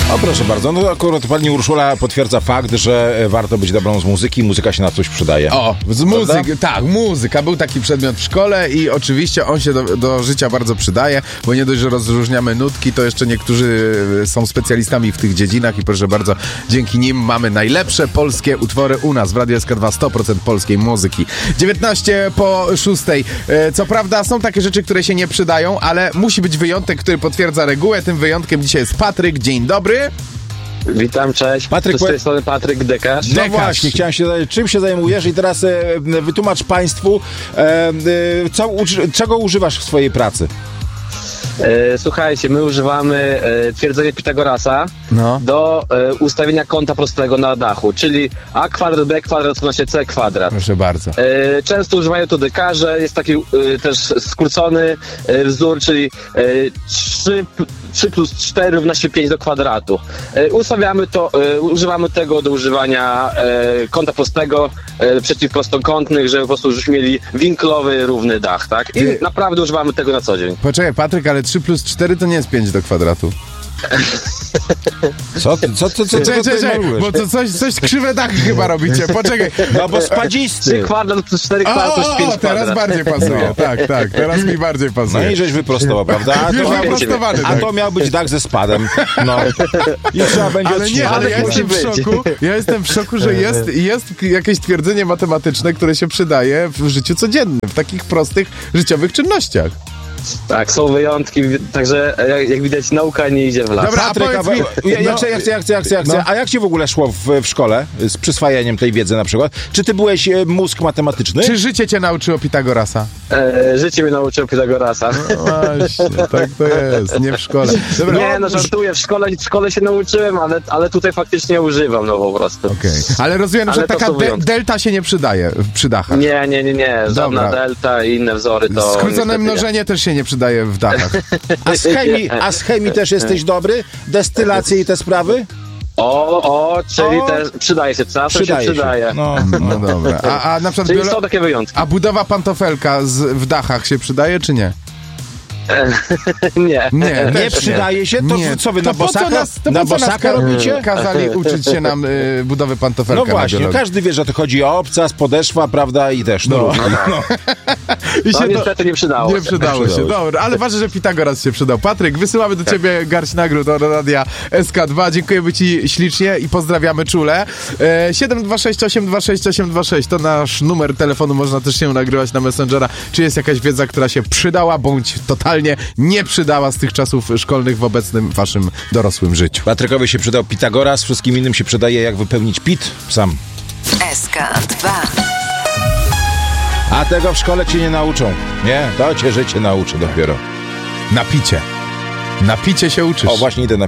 O, proszę bardzo, no akurat pani Urszula potwierdza fakt, że warto być dobrą z muzyki, muzyka się na coś przydaje. O, z muzyki, tak, muzyka. Był taki przedmiot w szkole i oczywiście on się do życia bardzo przydaje, bo nie dość, że rozróżniamy nutki, to jeszcze niektórzy są specjalistami w tych dziedzinach i proszę bardzo, dzięki nim mamy najlepsze polskie utwory u nas w Radiu SK2, 100% polskiej muzyki. 19:06. Co prawda są takie rzeczy, które się nie przydają, ale musi być wyjątek, który potwierdza regułę. Tym wyjątkiem dzisiaj jest Patryk. Dzień dobry. Witam, cześć. Patryk, z tej strony Patryk Dekarz. No właśnie, chciałem się zapytać, czym się zajmujesz i teraz wytłumacz państwu, czego używasz w swojej pracy. Słuchajcie, my używamy twierdzenia Pitagorasa do ustawienia kąta prostego na dachu, czyli a kwadrat b kwadrat równa się c kwadrat. Proszę bardzo. Często używają to dekarze, jest taki też skrócony wzór, czyli 3 plus 4 równa się 5 do kwadratu. Ustawiamy to, używamy tego do używania kąta prostego, przeciwprostokątnych, żeby po prostu żeśmy mieli winklowy, równy dach, tak? I naprawdę używamy tego na co dzień. Poczekaj, Patryk, ale 3 plus 4 to nie jest 5 do kwadratu. Co Czekaj, bo to coś krzywe dachy chyba robicie. Poczekaj. No bo spadzisty. 3 kwadrat plus 4 kwadrat plus 5 kwadrat. Teraz bardziej pasuje. Tak, teraz mi bardziej pasuje. No i żeś wyprostował, prawda? A to miał być dach ze spadem. No. I trzeba będzie ale ja jestem w szoku, że jest jakieś twierdzenie matematyczne, które się przydaje w życiu codziennym, w takich prostych życiowych czynnościach. Tak, są wyjątki, także jak widać nauka nie idzie w las. Dobra, Patryk, ja chcę. A jak ci w ogóle szło w szkole z przyswajaniem tej wiedzy na przykład? Czy ty byłeś mózg matematyczny? Czy życie cię nauczyło Pitagorasa? Życie mnie nauczyło Pitagorasa. No właśnie, tak to jest, nie w szkole. Dobra. Nie, no żartuję, w szkole się nauczyłem, ale tutaj faktycznie używam, no po prostu. Okej. Ale rozumiem, że taka delta się nie przydaje przy dachach. Nie. Żadna delta i inne wzory to... Skrócone mnożenie też się nie przydaje w dachach. A z chemii też jesteś dobry? Destylacje i te sprawy? Czyli też przydaje się, czasem się przydaje. No dobra. A na przykład czyli są takie wyjątki. A budowa pantofelka w dachach się przydaje, czy nie? Nie przydaje się? To nie. Co wy to na bosaka robicie? Kazali uczyć się nam budowy pantofelka. No właśnie, każdy wie, że to chodzi o obcas, podeszwa, prawda, i też. I się niestety nie przydało. Nie przydało się. Dobra, ale ważne, że Pitagoras się przydał. Patryk, wysyłamy do ciebie garść nagród od Radia SK2. Dziękujemy ci ślicznie i pozdrawiamy czule. 726826826 to nasz numer telefonu, można też się nagrywać na Messengera. Czy jest jakaś wiedza, która się przydała, bądź totalnie nie przydała z tych czasów szkolnych w obecnym waszym dorosłym życiu? Patrykowi się przydał Pitagoras, wszystkim innym się przydaje, jak wypełnić PIT sam. SK2. A tego w szkole cię nie nauczą. Nie, to cię życie nauczy dopiero. Na picie się uczysz. O, właśnie idę na